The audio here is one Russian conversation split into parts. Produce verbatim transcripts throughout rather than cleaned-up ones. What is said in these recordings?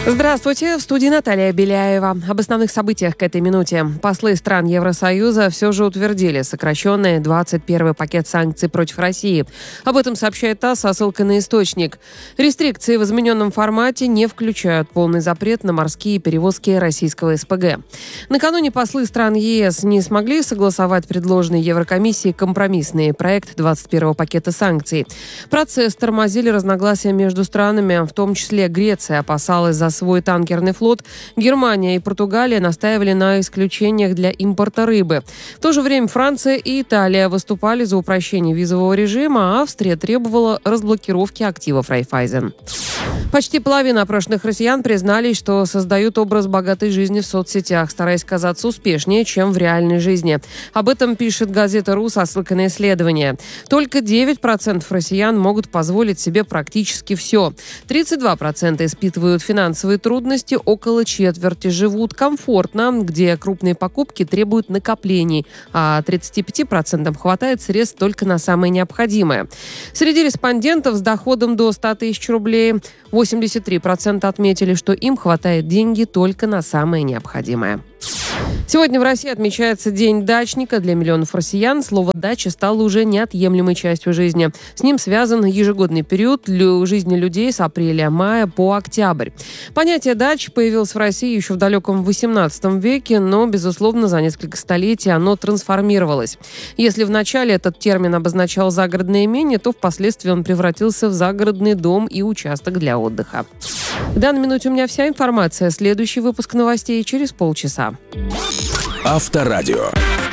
Здравствуйте, в студии Наталья Беляева. Об основных событиях к этой минуте. Послы стран Евросоюза все же утвердили сокращенный двадцать первый пакет санкций против России. Об этом сообщает ТАСС со ссылкой на источник. Рестрикции в измененном формате не включают полный запрет на морские перевозки российского СПГ. Накануне послы стран ЕС не смогли согласовать предложенный Еврокомиссией компромиссный проект двадцать первого пакета санкций. Процесс тормозили разногласия между странами, в том числе Греция опасалась за свой танкерный флот. Германия и Португалия настаивали на исключениях для импорта рыбы. В то же время Франция и Италия выступали за упрощение визового режима, а Австрия требовала разблокировки активов Райффайзен. Почти половина опрошенных россиян признались, что создают образ богатой жизни в соцсетях, стараясь казаться успешнее, чем в реальной жизни. Об этом пишет газета «Ру» со ссылкой на исследование. Только девять процентов россиян могут позволить себе практически все. тридцать два процента испытывают финансовые трудности, около четверти живут комфортно, где крупные покупки требуют накоплений, а тридцати пяти процентам хватает средств только на самое необходимое. Среди респондентов с доходом до ста тысяч рублей восемьдесят три процента отметили, что им хватает деньги только на самое необходимое. Сегодня в России отмечается День дачника. Для миллионов россиян слово «дача» стало уже неотъемлемой частью жизни. С ним связан ежегодный период жизни людей с апреля-мая по октябрь. Понятие «дач» появилось в России еще в далеком восемнадцатом веке, но, безусловно, за несколько столетий оно трансформировалось. Если в начале этот термин обозначал загородное имение, то впоследствии он превратился в загородный дом и участок для отдыха. В данной минуте у меня вся информация. Следующий выпуск новостей через полчаса. Авторадио.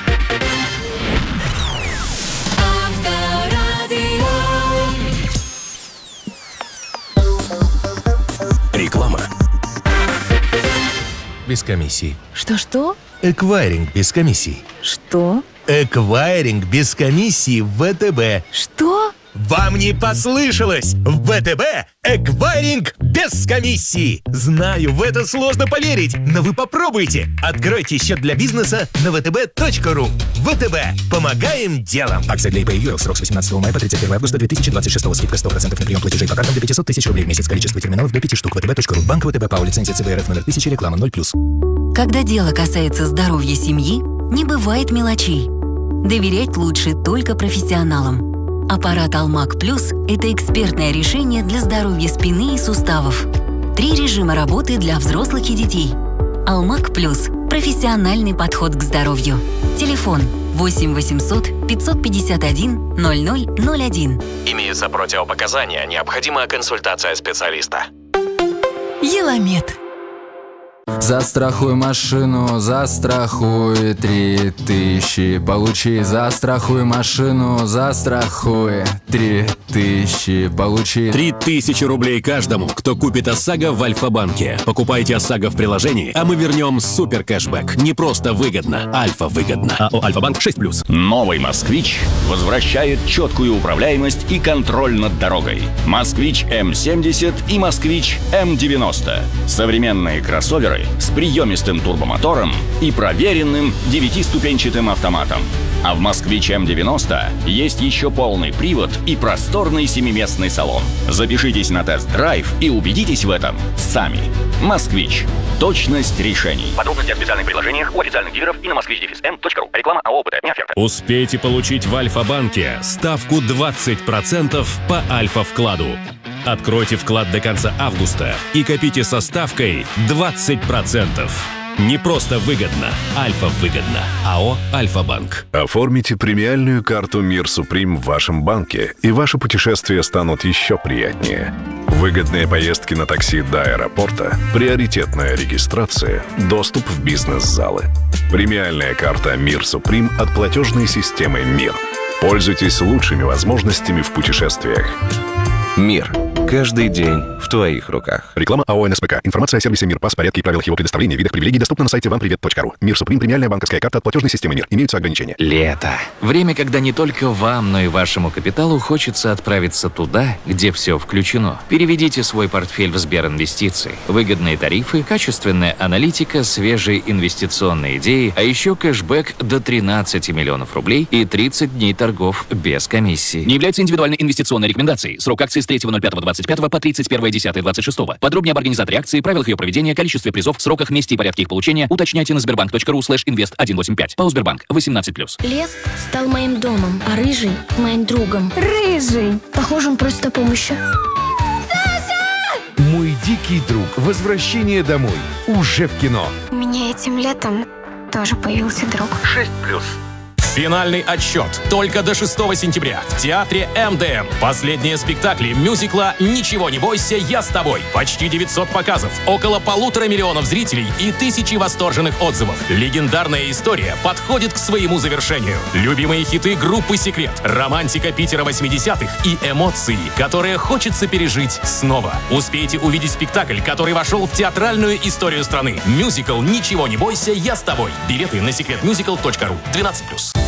Реклама. Без комиссий. Что-что? Эквайринг без комиссий. Что? Эквайринг без комиссий в ВТБ. Что? Вам не послышалось! В ВТБ эквайринг без комиссии! Знаю, в это сложно поверить, но вы попробуйте! Откройте счет для бизнеса на вэ тэ бэ точка ру. ВТБ. Помогаем делом! Акция для ай пи ю эл. Срок с восемнадцатого мая по тридцать первое августа две тысячи двадцать шестого. Скидка сто процентов на прием платежей по картам до пятьсот тысяч рублей в месяц. Количество терминалов до пяти штук. вэ тэ бэ точка ру. Банк ВТБ ПАО. Лицензия цэ бэ эр эф номер тысяча. Реклама ноль плюс. Когда дело касается здоровья семьи, не бывает мелочей. Доверять лучше только профессионалам. Аппарат Алмак Плюс – это экспертное решение для здоровья спины и суставов. Три режима работы для взрослых и детей. Алмак Плюс – профессиональный подход к здоровью. Телефон восемь восемьсот пятьсот пятьдесят один ноль ноль ноль один. Имеются противопоказания, необходима консультация специалиста. Еламед. Застрахуй машину, застрахуй три тысячи. Получи, застрахуй машину, застрахуй три тысячи. Получи. Три тысячи рублей каждому, кто купит ОСАГО в Альфа-банке. Покупайте ОСАГО в приложении, а мы вернем супер кэшбэк. Не просто выгодно, Альфа-выгодно. АО Альфа-банк шесть плюс. Новый «Москвич» возвращает четкую управляемость и контроль над дорогой. «Москвич эм семьдесят» и «Москвич эм девяносто». Современные кроссоверы с приемистым турбомотором и проверенным девятиступенчатым автоматом. А в «Москвич эм девяносто» есть еще полный привод и просторный семиместный салон. Запишитесь на тест-драйв и убедитесь в этом сами. «Москвич». Точность решений. Подробности о специальных предложениях у официальных дилеров и на москвич эм точка ру. Реклама АО ОПТ. Не оферта. Успейте получить в Альфа-банке ставку двадцать процентов по Альфа-вкладу. Откройте вклад до конца августа и копите со ставкой двадцать процентов. Не просто выгодно, Альфа-выгодно. АО «Альфа-банк». Оформите премиальную карту «Мир Суприм» в вашем банке, и ваши путешествия станут еще приятнее. Выгодные поездки на такси до аэропорта, приоритетная регистрация, доступ в бизнес-залы. Премиальная карта «Мир Суприм» от платежной системы «Мир». Пользуйтесь лучшими возможностями в путешествиях. «Мир». Каждый день в твоих руках. Реклама АО эн эс пэ ка. Информация о сервисе «Мир», пас, порядке и правилах его предоставления, видах привилегий доступна на сайте вам привет точка ру. «Мир Суприм» — премиальная банковская карта от платежной системы «Мир». Имеются ограничения. Лето. Время, когда не только вам, но и вашему капиталу хочется отправиться туда, где все включено. Переведите свой портфель в Сберинвестиции. Выгодные тарифы, качественная аналитика, свежие инвестиционные идеи, а еще кэшбэк до тринадцати миллионов рублей и тридцать дней торгов без комиссии. Не является индивидуальной инвестиционной рекомендацией. Срок акции с третьего ноль пятого двадцать двадцать пятого по тридцать первое десятое двадцать шестого. Подробнее об организаторе акции, правилах ее проведения, количестве призов, сроках, месте и порядке их получения уточняйте на сбербанк.ру слэш инвест сто восемьдесят пять. ПАО Сбербанк. восемнадцать плюс. Лев стал моим домом, а Рыжий — моим другом. Рыжий! Похоже, он просит о помощи. «Мой дикий друг. Возвращение домой». Уже в кино. У меня этим летом тоже появился друг. шесть плюс. Финальный отсчет только до шестого сентября в театре эм дэ эм. Последние спектакли мюзикла «Ничего не бойся, я с тобой». Почти девятьсот показов, около полутора миллионов зрителей и тысячи восторженных отзывов. Легендарная история подходит к своему завершению. Любимые хиты группы «Секрет», романтика Питера восьмидесятых и эмоции, которые хочется пережить снова. Успейте увидеть спектакль, который вошел в театральную историю страны. Мюзикл «Ничего не бойся, я с тобой». Билеты на секрет мюзикл точка ру. двенадцать плюс.